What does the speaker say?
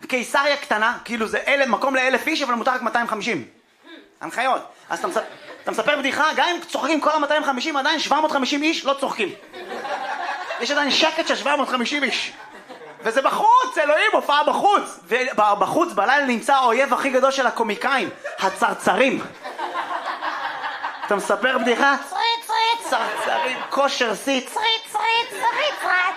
קיסריה קטנה, כאילו זה מקום ל1,000 איש, אבל מותר רק 250. הנחיות. אז אתה מספר בדיחה, גם אם צוחקים כל ה-250, עדיין 750 איש לא צוחקים. יש עדיין שקט של 750 איש. וזה בחוץ, אלוהים, הופעה בחוץ. ובחוץ בלילה נמצא האויב הכי גדול של הקומיקאים, הצרצרים. אתה מספר בדיחה? צרצרים, כושר שיא, צרצרים.